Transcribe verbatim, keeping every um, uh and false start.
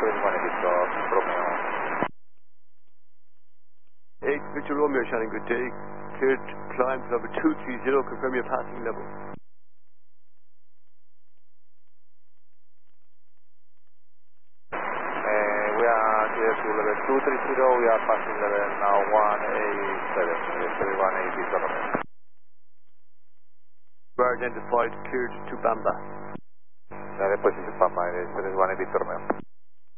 three one Victor Romeo. eight Victor Romeo, shining good day. Cleared climb to number two three zero, confirm your passing level. Uh, we are here to level two three zero, we are passing level now one eight seven, three one eight Victor Romeo. You are identified, cleared to Bamba. La position Papa is three one eight Victor Romeo.